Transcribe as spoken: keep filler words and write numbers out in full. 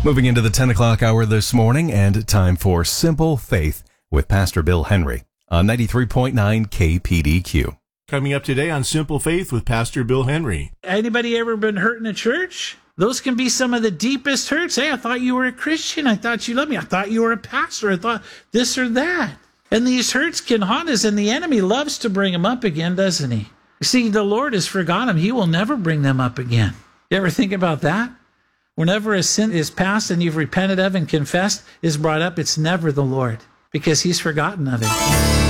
Moving into the ten o'clock hour this morning, and time for Simple Faith with Pastor Bill Henry on ninety-three point nine K P D Q. Coming up today on Simple Faith with Pastor Bill Henry. Anybody ever been hurt in a church? Those can be some of the deepest hurts. Hey, I thought you were a Christian. I thought you loved me. I thought you were a pastor. I thought this or that. And these hurts can haunt us, and the enemy loves to bring them up again, doesn't he? You see, the Lord has forgotten them. He will never bring them up again. You ever think about that? Whenever a sin is past and you've repented of and confessed is brought up, it's never the Lord, because he's forgotten of it.